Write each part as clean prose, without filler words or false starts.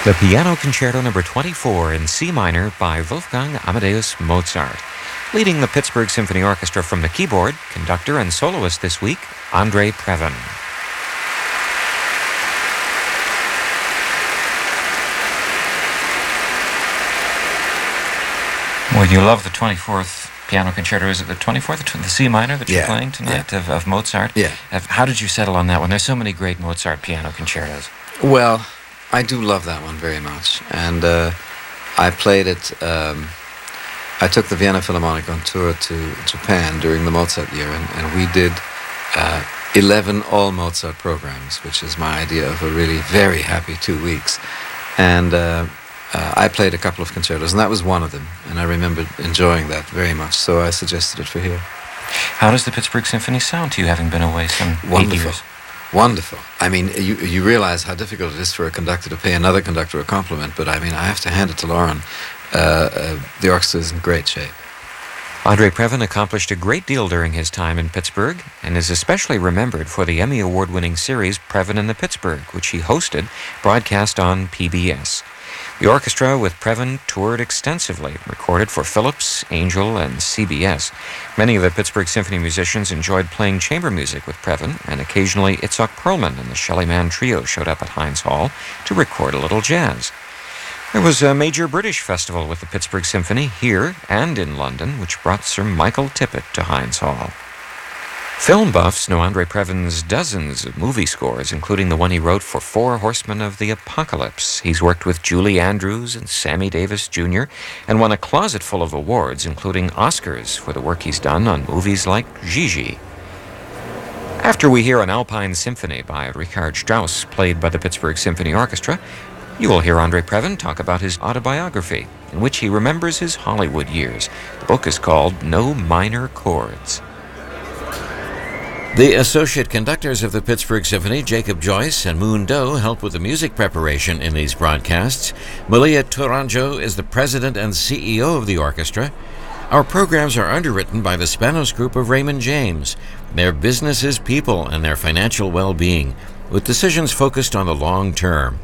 The Piano Concerto Number 24 in C minor by Wolfgang Amadeus Mozart. Leading the Pittsburgh Symphony Orchestra from the keyboard, conductor and soloist this week, Andre Previn. Well, you love the 24th Piano Concerto. Is it the 24th, the C minor that you're playing tonight of Mozart? Yeah. How did you settle on that one? There's so many great Mozart piano concertos. Well, I do love that one very much, and I played it. I took the Vienna Philharmonic on tour to Japan during the Mozart year, and we did 11 all Mozart programs, which is my idea of a really very happy 2 weeks. And I played a couple of concertos, and that was one of them, and I remember enjoying that very much, so I suggested it for here. How does the Pittsburgh Symphony sound to you, having been away some 8 years? Wonderful. I mean, you realize how difficult it is for a conductor to pay another conductor a compliment, but I mean, I have to hand it to Lauren. The orchestra is in great shape. Andre Previn accomplished a great deal during his time in Pittsburgh and is especially remembered for the Emmy Award-winning series Previn in the Pittsburgh, which he hosted, broadcast on PBS. The orchestra with Previn toured extensively, recorded for Philips, Angel, and CBS. Many of the Pittsburgh Symphony musicians enjoyed playing chamber music with Previn, and occasionally Itzhak Perlman and the Shelley Mann Trio showed up at Heinz Hall to record a little jazz. There was a major British festival with the Pittsburgh Symphony here and in London, which brought Sir Michael Tippett to Heinz Hall. Film buffs know Andre Previn's dozens of movie scores, including the one he wrote for Four Horsemen of the Apocalypse. He's worked with Julie Andrews and Sammy Davis Jr. and won a closet full of awards, including Oscars, for the work he's done on movies like Gigi. After we hear an Alpine Symphony by Richard Strauss, played by the Pittsburgh Symphony Orchestra, you will hear Andre Previn talk about his autobiography, in which he remembers his Hollywood years. The book is called No Minor Chords. The associate conductors of the Pittsburgh Symphony, Jacob Joyce and Moon Doe, help with the music preparation in these broadcasts. Malia Tourangeau is the president and CEO of the orchestra. Our programs are underwritten by the Spanos Group of Raymond James. Their business is people and their financial well-being, with decisions focused on the long term.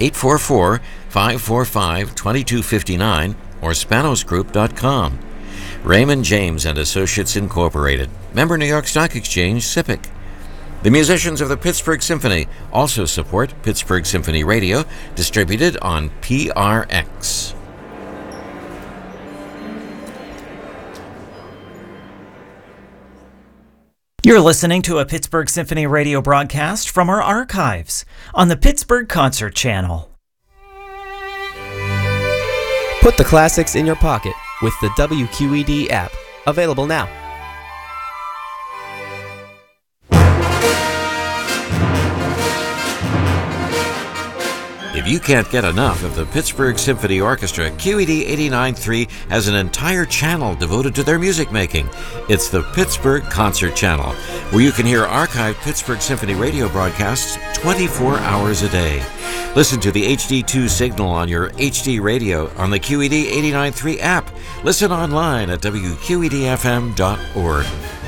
844-545-2259 or spanosgroup.com. Raymond James and Associates Incorporated, member New York Stock Exchange, SIPC. The musicians of the Pittsburgh Symphony also support Pittsburgh Symphony Radio, distributed on PRX. You're listening to a Pittsburgh Symphony Radio broadcast from our archives on the Pittsburgh Concert Channel. Put the classics in your pocket with the WQED app, available now. If you can't get enough of the Pittsburgh Symphony Orchestra, QED 89.3 has an entire channel devoted to their music making. It's the Pittsburgh Concert Channel, where you can hear archived Pittsburgh Symphony radio broadcasts 24 hours a day. Listen to the HD2 signal on your HD radio on the QED 89.3 app. Listen online at WQEDFM.org.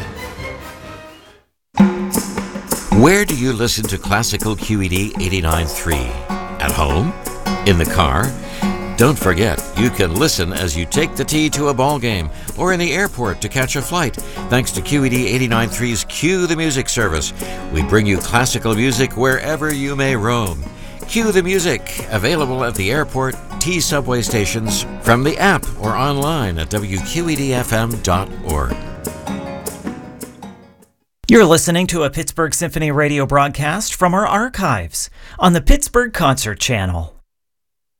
Where do you listen to classical QED 89.3? At home? In the car? Don't forget, you can listen as you take the T to a ball game or in the airport to catch a flight. Thanks to QED 89.3's Cue the Music service, we bring you classical music wherever you may roam. Cue the Music, available at the airport, T subway stations, from the app or online at WQEDFM.org. You're listening to a Pittsburgh Symphony Radio broadcast from our archives on the Pittsburgh Concert Channel.